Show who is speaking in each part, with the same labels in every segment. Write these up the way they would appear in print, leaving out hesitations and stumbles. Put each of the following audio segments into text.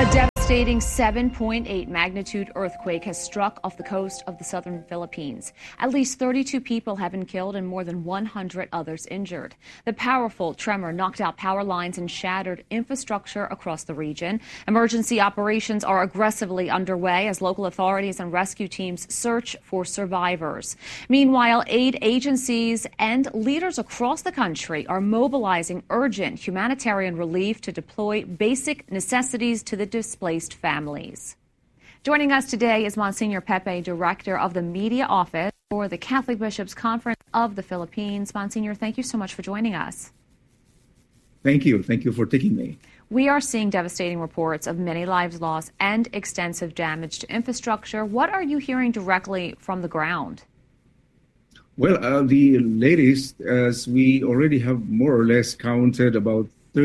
Speaker 1: A devastating 7.8 magnitude earthquake has struck off the coast of the southern Philippines. At least 32 people have been killed and more than 100 others injured. The powerful tremor knocked out power lines and shattered infrastructure across the region. Emergency operations are aggressively underway as local authorities and rescue teams search for survivors. Meanwhile, aid agencies and leaders across the country are mobilizing urgent humanitarian relief to deploy basic necessities to the displaced families. Joining us today is Monsignor Pepe, Director of the Media Office for the Catholic Bishops' Conference of the Philippines. Monsignor, thank you so much for joining us.
Speaker 2: Thank you. Thank you for taking me.
Speaker 1: We are seeing devastating reports of many lives lost and extensive damage to infrastructure. What are you hearing directly from the ground?
Speaker 2: Well, the latest, as we already have more or less counted about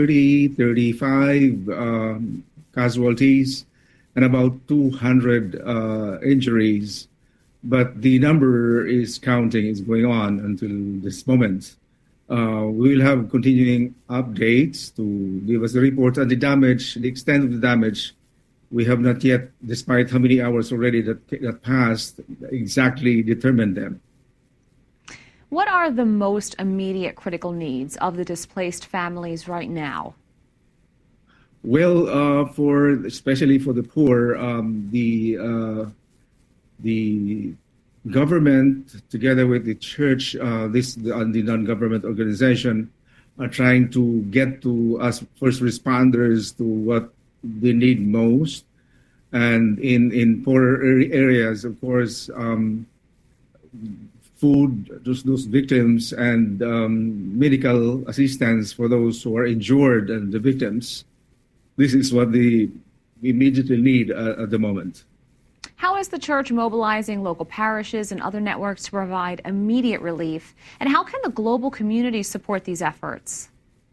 Speaker 2: 35 casualties and about 200 injuries. But the number is counting, is going on until this moment. We will have continuing updates to give us the report on the damage, the extent of the damage. We have not yet, despite how many hours already that passed, exactly determined them.
Speaker 1: What are the most immediate critical needs of the displaced families right now?
Speaker 2: Well, especially for the poor, the government, together with the church, the non-government organization, are trying to get to us first responders to what they need most. And in poorer areas, of course, food, those victims, and medical assistance for those who are injured and the victims. This is what we immediately need at the moment.
Speaker 1: How is the church mobilizing local parishes and other networks to provide immediate relief? And how can the global community support these efforts?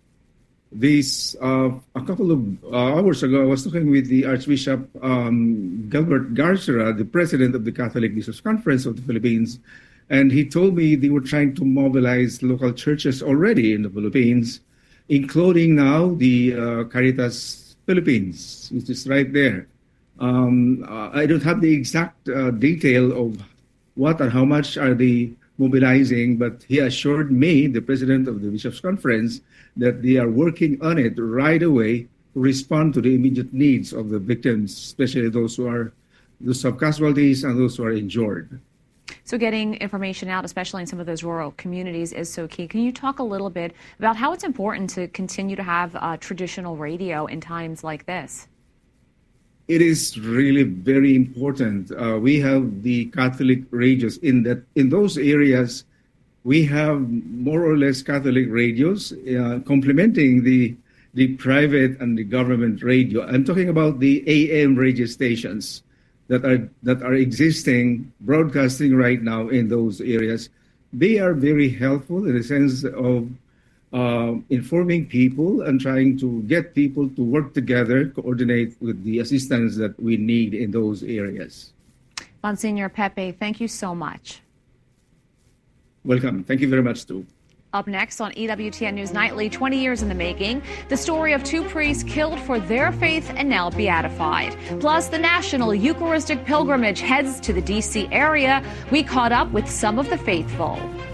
Speaker 2: A couple of hours ago, I was talking with the Archbishop Gilbert Garcia, the president of the Catholic Bishops' Conference of the Philippines, and he told me they were trying to mobilize local churches already in the Philippines, including now the Caritas Philippines, which is right there. I don't have the exact detail of what and how much are they mobilizing, but he assured me, the president of the Bishops' Conference, that they are working on it right away to respond to the immediate needs of the victims, especially those who have casualties and those who are injured.
Speaker 1: So getting information out, especially in some of those rural communities, is so key. Can you talk a little bit about how it's important to continue to have traditional radio in times like this?
Speaker 2: It is really very important. We have the Catholic radios in those areas. We have more or less Catholic radios complementing the private and the government radio. I'm talking about the AM radio stations that are existing, broadcasting right now in those areas. They are very helpful in the sense of informing people and trying to get people to work together, coordinate with the assistance that we need in those areas.
Speaker 1: Monsignor Pepe, thank you so much.
Speaker 2: Welcome. Thank you very much, too.
Speaker 1: Up next on EWTN News Nightly, 20 years in the making, the story of two priests killed for their faith and now beatified. Plus, the National Eucharistic Pilgrimage heads to the D.C. area. We caught up with some of the faithful.